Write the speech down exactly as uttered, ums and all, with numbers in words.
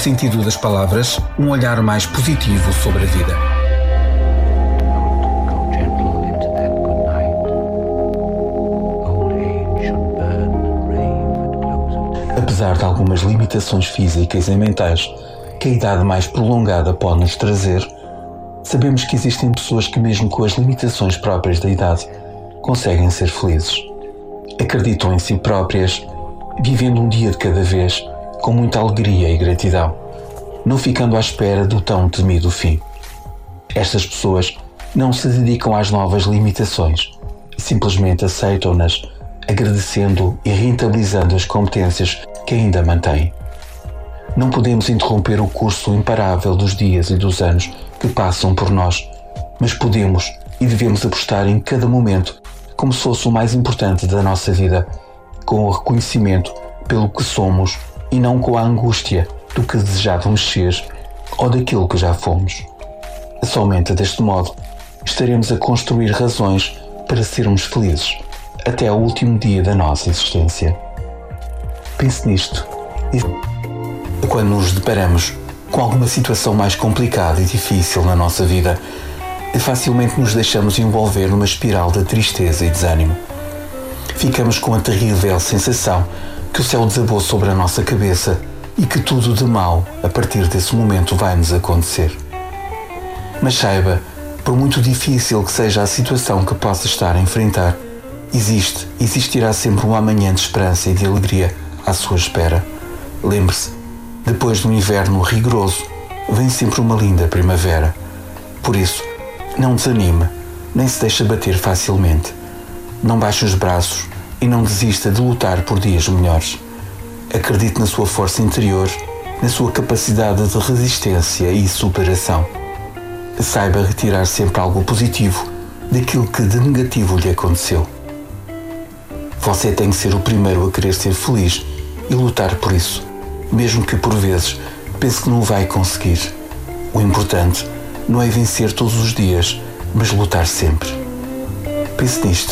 sentido das palavras, um olhar mais positivo sobre a vida. Apesar de algumas limitações físicas e mentais que a idade mais prolongada pode nos trazer, sabemos que existem pessoas que, mesmo com as limitações próprias da idade, conseguem ser felizes. Acreditam em si próprias, vivendo um dia de cada vez, com muita alegria e gratidão, não ficando à espera do tão temido fim. Estas pessoas não se dedicam às novas limitações, simplesmente aceitam-nas, agradecendo e rentabilizando as competências que ainda mantêm. Não podemos interromper o curso imparável dos dias e dos anos que passam por nós, mas podemos e devemos apostar em cada momento como se fosse o mais importante da nossa vida, com o reconhecimento pelo que somos e não com a angústia do que desejávamos ser ou daquilo que já fomos. Somente deste modo estaremos a construir razões para sermos felizes até ao último dia da nossa existência. Pense nisto. Quando nos deparamos com alguma situação mais complicada e difícil na nossa vida, facilmente nos deixamos envolver numa espiral de tristeza e desânimo. Ficamos com a terrível sensação que o céu desabou sobre a nossa cabeça e que tudo de mal a partir desse momento vai nos acontecer. Mas saiba, por muito difícil que seja a situação que possa estar a enfrentar, existe, existirá sempre um amanhã de esperança e de alegria à sua espera. Lembre-se, depois de um inverno rigoroso, vem sempre uma linda primavera. Por isso, não desanime, nem se deixe abater facilmente. Não baixe os braços e não desista de lutar por dias melhores. Acredite na sua força interior, na sua capacidade de resistência e superação. Saiba retirar sempre algo positivo daquilo que de negativo lhe aconteceu. Você tem que ser o primeiro a querer ser feliz e lutar por isso, mesmo que por vezes pense que não vai conseguir. O importante não é vencer todos os dias, mas lutar sempre. Pense nisto.